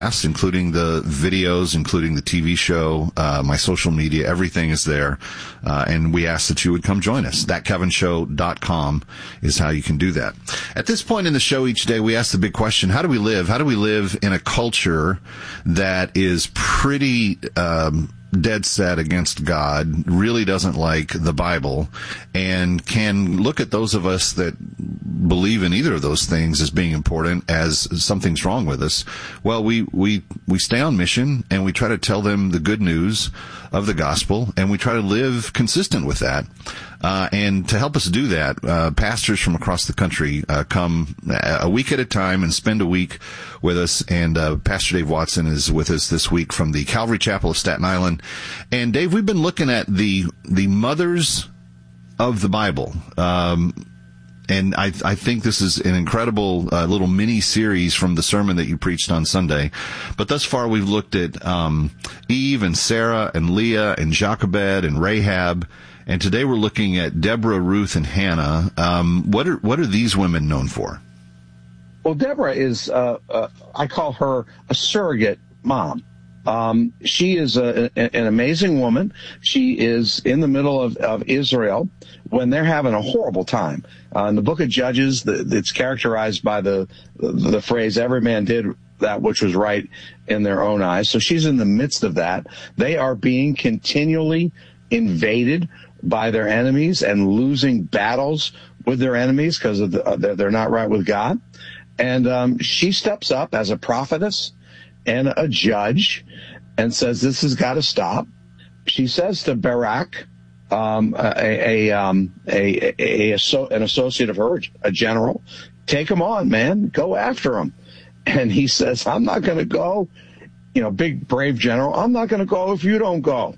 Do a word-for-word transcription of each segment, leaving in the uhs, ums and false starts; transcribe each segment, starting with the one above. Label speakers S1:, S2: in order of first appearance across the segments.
S1: including the videos, including the T V show, uh, my social media, everything is there. Uh, and we ask that you would come join us. that kevin show dot com is how you can do that. At this point in the show each day, we ask the big question, how do we live? How do we live in a culture that is pretty, um, dead set against God, really doesn't like the Bible, and can look at those of us that believe in either of those things as being important as something's wrong with us? Well, we, we, we stay on mission, and we try to tell them the good news of the gospel, and we try to live consistent with that. Uh, and to help us do that, uh, pastors from across the country uh, come a week at a time and spend a week with us. And uh, Pastor Dave Watson is with us this week from the Calvary Chapel of Staten Island. And Dave, we've been looking at the the mothers of the Bible. Um, and I, I think this is an incredible uh, little mini series from the sermon that you preached on Sunday. But thus far, we've looked at um, Eve and Sarah and Leah and Jochebed and Rahab. And today we're looking at Deborah, Ruth, and Hannah. Um, what are what are these women known for?
S2: Well, Deborah is, uh, uh, I call her a surrogate mom. Um, she is a, a, an amazing woman. She is in the middle of, of Israel when they're having a horrible time. Uh, in the book of Judges, the, it's characterized by the, the the phrase, every man did that which was right in their own eyes. So she's in the midst of that. They are being continually invaded by their enemies and losing battles with their enemies because of the, uh, they're, they're not right with God. And um, she steps up as a prophetess and a judge and says, this has got to stop. She says to Barak, um, a, a, um, a, a, a, a, an associate of her, a general, take him on, man, go after him. And he says, I'm not going to go, you know, big, brave general, I'm not going to go if you don't go.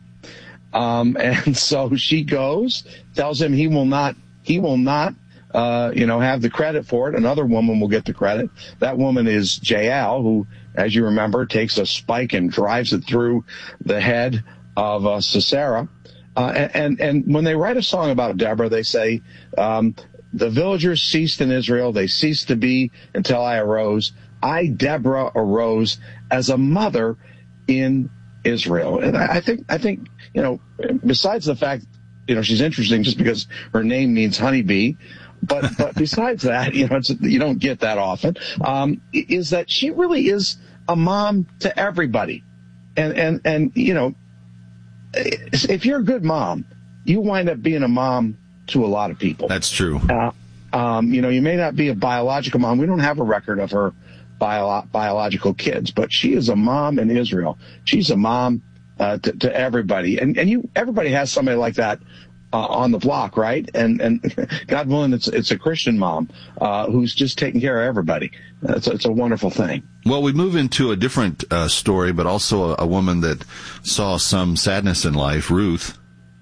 S2: Um, and so she goes, tells him he will not, he will not, uh, you know, have the credit for it. Another woman will get the credit. That woman is Jael, who, as you remember, takes a spike and drives it through the head of uh, Sisera. Uh, and, and, and when they write a song about Deborah, they say, um, the villagers ceased in Israel. They ceased to be until I arose. I, Deborah, arose as a mother in Israel. And I think, I think, you know, besides the fact, you know, she's interesting just because her name means honeybee, but, but besides that, you know, it's, you don't get that often, um, is that she really is a mom to everybody. And, and, and, you know, if you're a good mom, you wind up being a mom to a lot of people.
S1: That's true.
S2: Uh, um, you know, you may not be a biological mom. We don't have a record of her bio- biological kids, but she is a mom in Israel. She's a mom uh, to, to everybody. And, and you, everybody has somebody like that uh, on the block, right? And, and God willing, it's, it's a Christian mom uh, who's just taking care of everybody. It's, it's a wonderful thing.
S1: Well, we move into a different uh, story, but also a, a woman that saw some sadness in life, Ruth.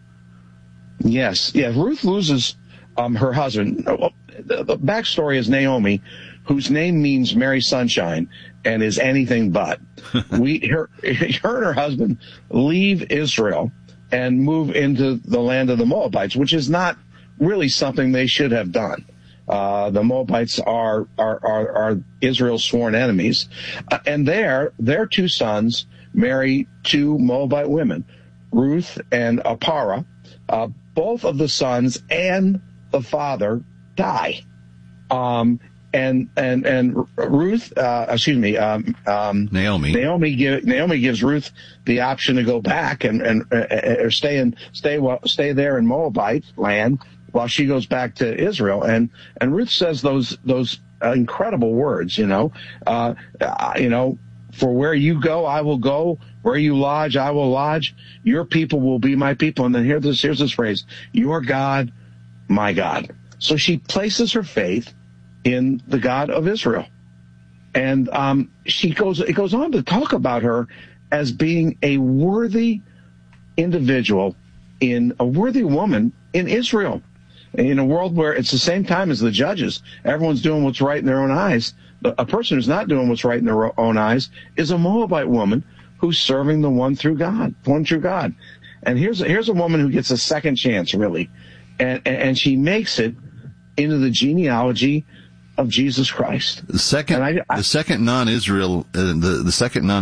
S2: Yes. Yeah. Ruth loses um, her husband. The, the backstory is Naomi, whose name means Mary Sunshine and is anything but. we her, her and her husband leave Israel and move into the land of the Moabites, which is not really something they should have done. Uh, the Moabites are, are, are, are Israel's sworn enemies. Uh, and there, their two sons marry two Moabite women, Ruth and Apara. Uh, both of the sons and the father die. Um, and, and, and Ruth, uh, excuse me, um, um,
S1: Naomi,
S2: Naomi, give, Naomi gives Ruth the option to go back and, and, uh, or stay in, stay, stay there in Moabite land while she goes back to Israel. And, and Ruth says those, those uh, incredible words, you know, uh, uh, you know, for where you go, I will go. Where you lodge, I will lodge. Your people will be my people. And then here this, here's this phrase, your God, my God. So she places her faith in the God of Israel. And um, she goes, it goes on to talk about her as being a worthy individual, in a worthy woman in Israel. In a world where it's the same time as the judges, everyone's doing what's right in their own eyes. A person who's not doing what's right in their own eyes is a Moabite woman who's serving the one through God, one true God. And here's here's a woman who gets a second chance, really, and and she makes it into the genealogy of Jesus Christ.
S1: The second,
S2: I, I,
S1: the second non-Israel, uh, the, the second non